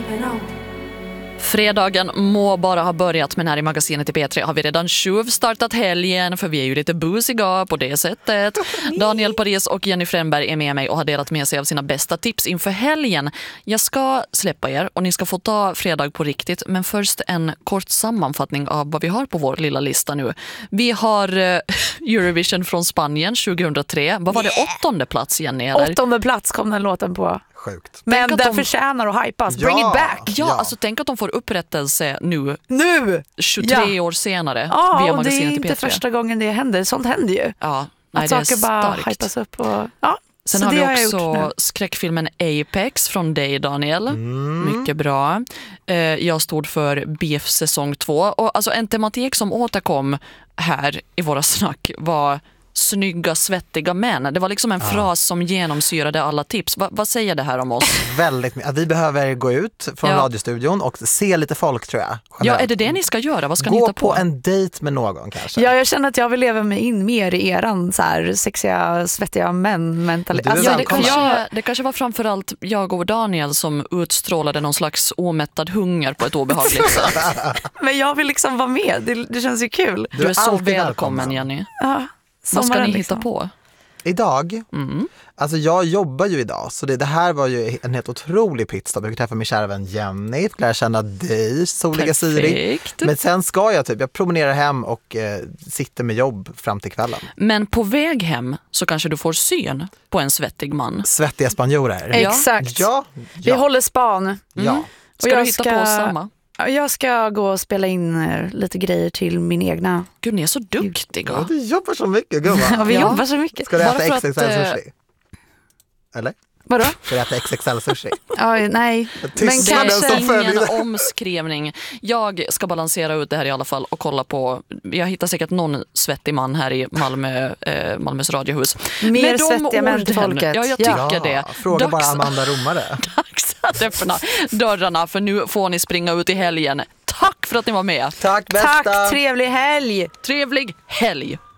Fredagen må bara ha börjat, men här i magasinet i P3 har vi redan tjuvstartat helgen, för vi är ju lite busiga på det sättet. Daniel Paris och Jenny Fränberg är med mig och har delat med sig av sina bästa tips inför helgen. Jag ska släppa er och ni ska få ta fredag på riktigt, men först en kort sammanfattning av vad vi har på vår lilla lista nu. Vi har Eurovision från Spanien 2003. Vad var det? 8:e plats, Jenny? Eller? 8:e plats kom den låten på. Sjukt. Men den förtjänar att hypas. Bring it back. Ja, alltså tänk att de får upprättelse nu 23 år senare via och det är magasinet i inte P3. första gången det händer. Sånt händer ju. Ja, nej, att det är saker bara starkt. hypas upp. Och, Sen har vi också skräckfilmen Apex från dig, Daniel. Mycket bra. Jag stod för Beef säsong 2. Och alltså en tematik som återkom här i våra snack var snygga, svettiga män. Det var liksom en fras som genomsyrade alla tips. Vad säger det här om oss? Väldigt mycket. Vi behöver gå ut från radiostudion och se lite folk, tror jag. Ja, är det det ni ska göra? Vad ska ni ta Gå på en dejt med någon kanske. Ja, jag känner att jag vill leva mig in mer i eran så här sexiga, svettiga män-mentalitet. Alltså, det kanske var framförallt jag och Daniel som utstrålade någon slags omättad hunger på ett obehagligt sätt. Men jag vill liksom vara med. Det känns ju kul. Du är så välkommen, Jenny. Ja. Vad ska ni hitta liksom på? Idag? Alltså jag jobbar ju idag, så det här var ju en helt otrolig pitstop. Jag fick träffa min kära vän Jenny, lära känna dig, soliga Siri. Men sen ska jag promenerar hem och sitter med jobb fram till kvällen. Men på väg hem så kanske du får syn på en svettig man. Svettiga spanjorer. Exakt. Ja. Vi håller span. Ja. Ska du hitta på samma? Jag ska gå och spela in lite grejer till min egna. Gud, ni är så duktiga. Ja, vi jobbar så mycket, gumma. Ja, vi jobbar så mycket. Ska du äta XXL sushi? Eller? Vadå? Ska du äta XXL sushi? Ja, nej. Men kanske ingen omskrivning. Jag ska balansera ut det här i alla fall och kolla på. Jag hittar säkert någon svettig man här i Malmös radiohus. Mer svettiga män till folket. Ja, jag tycker det. Fråga bara Amanda Romare. Dags att öppna dörrarna, för nu får ni springa ut i helgen. Tack för att ni var med. Tack, bästa. Tack, trevlig helg. Trevlig helg.